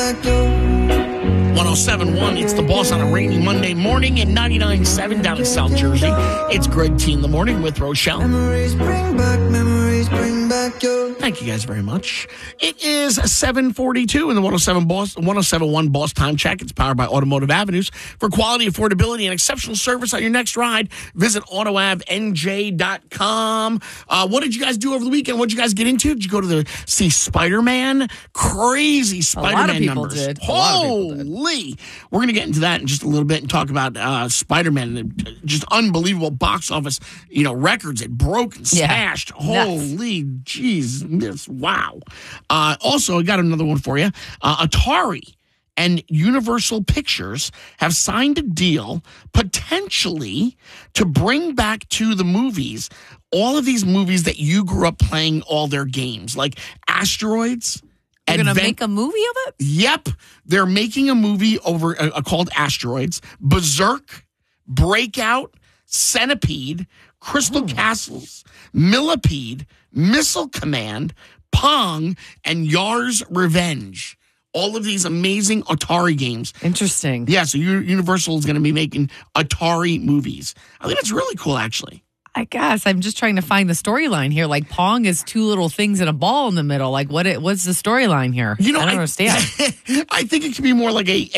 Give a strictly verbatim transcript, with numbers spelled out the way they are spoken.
one oh seven point one, it's The Boss on a rainy Monday morning, and ninety-nine point seven down in South Jersey. It's Greg T in the morning with Rochelle. Memories bring back, memories bring back your... Thank you guys very much. It is seven forty-two in the one oh seven Boss, one oh seven point one Boss Time Check. It's powered by Automotive Avenues. For quality, affordability, and exceptional service on your next ride, visit auto av n j dot com. Uh, what did you guys do over the weekend? What did you guys get into? Did you go to the see Spider-Man? Crazy Spider-Man A lot of people numbers. did. A lot of people did. Holy. We're going to get into that in just a little bit and talk about uh, Spider-Man. Just unbelievable box office, you know, records it broke and Yeah. smashed. Nuts. Holy jeez. This, wow. Uh, also, I got another one for you. Uh, Atari and Universal Pictures have signed a deal potentially to bring back to the movies all of these movies that you grew up playing all their games, like Asteroids. You're going to Advent- make a movie of it? Yep. They're making a movie over uh, called Asteroids, Berserk, Breakout, Centipede, Crystal Oh. Castles, Millipede, Missile Command, Pong, and Yar's Revenge. All of these amazing Atari games. Interesting. Yeah, so U- Universal is going to be making Atari movies. I think it's really cool, actually. I guess I'm just trying to find the storyline here. Like Pong is two little things and a ball in the middle. Like what? It, what's the storyline here? You know, I don't I- understand. I think it could be more like a,